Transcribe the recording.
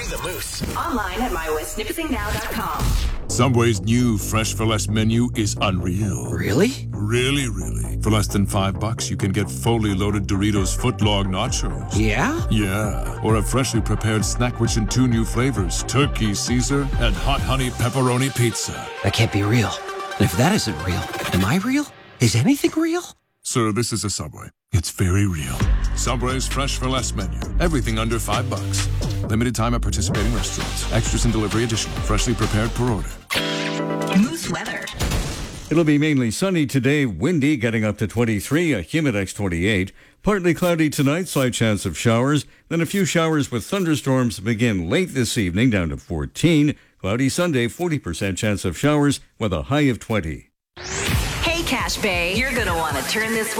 the Moose. Online at mywestnipissingnow.com. Subway's new Fresh for Less menu is unreal. Really? Really, really. For less than $5, you can get fully loaded Doritos footlong nachos. Yeah? Yeah. Or a freshly prepared snack rich in 2 new flavors, Turkey Caesar and Hot Honey Pepperoni Pizza. That can't be real. And if that isn't real, am I real? Is anything real? Sir, this is a Subway. It's very real. Subway's Fresh for Less menu. Everything under $5. Limited time at participating restaurants. Extras and delivery additional. Freshly prepared per order. Moose weather. It'll be mainly sunny today, windy, getting up to 23, a Humidex 28. Partly cloudy tonight, slight chance of showers. Then a few showers with thunderstorms begin late this evening, down to 14. Cloudy Sunday, 40% chance of showers with a high of 20. Hey, Cache Bay, you're going to want to turn this